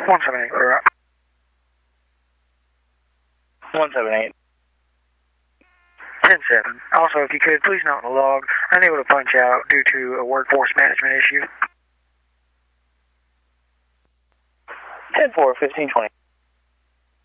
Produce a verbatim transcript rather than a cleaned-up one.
one seven eight, we're up. one seven eight. ten seven. Also, if you could, please note in the log, unable to punch out due to a workforce management issue. ten four, fifteen twenty.